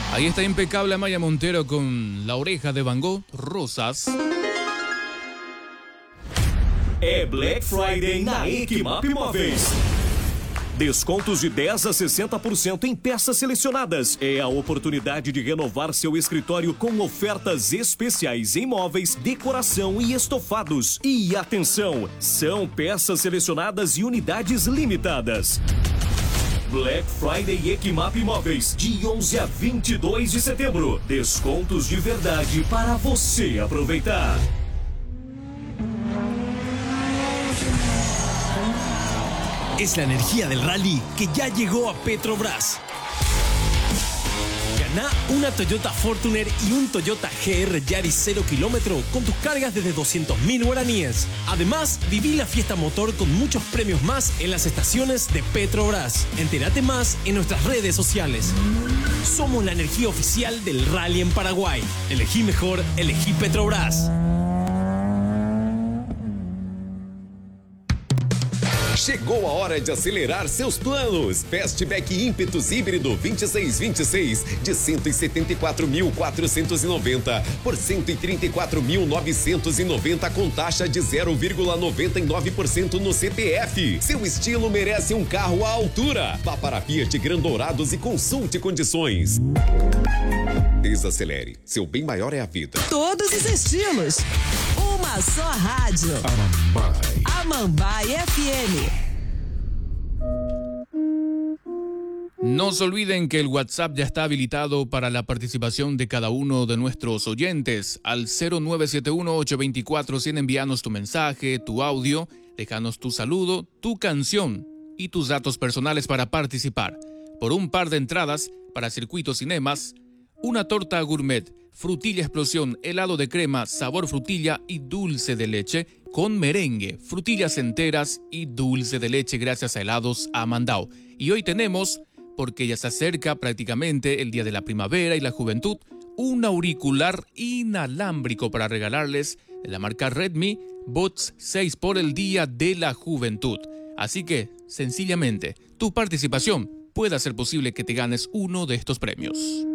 Ahí está impecable Amaya Montero con La Oreja de Van Gogh, Rosas. É Black Friday na Equimap Móveis. Descontos de 10 a 60% em peças selecionadas. É a oportunidade de renovar seu escritório com ofertas especiais em móveis, decoração e estofados. E atenção, são peças selecionadas e unidades limitadas. Black Friday Equimap Móveis, de 11 a 22 de setembro. Descontos de verdade para você aproveitar. Es la energía del rally que ya llegó a Petrobras. Gana una Toyota Fortuner y un Toyota GR Yaris 0 kilómetro con tus cargas desde 200.000 guaraníes. Además, viví la fiesta motor con muchos premios más en las estaciones de Petrobras. Entérate más en nuestras redes sociales. Somos la energía oficial del rally en Paraguay. Elegí mejor, elegí Petrobras. Chegou a hora de acelerar seus planos. Fastback ímpetus híbrido 2626 de 174.490 por 134.990 com taxa de 0,99% no CPF. Seu estilo merece um carro à altura. Vá para Fiat Grandourados e consulte condições. Desacelere. Seu bem maior é a vida. Todos os estilos. Uma só rádio. Amambai FM. No se olviden que el WhatsApp ya está habilitado para la participación de cada uno de nuestros oyentes. Al 0971-824-100 envíanos tu mensaje, tu audio, déjanos tu saludo, tu canción y tus datos personales para participar. Por un par de entradas para Circuito Cinemas, una torta gourmet, frutilla explosión, helado de crema, sabor frutilla y dulce de leche con merengue, frutillas enteras y dulce de leche gracias a Helados Amandao. Y hoy tenemos, porque ya se acerca prácticamente el Día de la Primavera y la Juventud, un auricular inalámbrico para regalarles de la marca Redmi Buds 6 por el Día de la Juventud. Así que, sencillamente, tu participación puede hacer posible que te ganes uno de estos premios.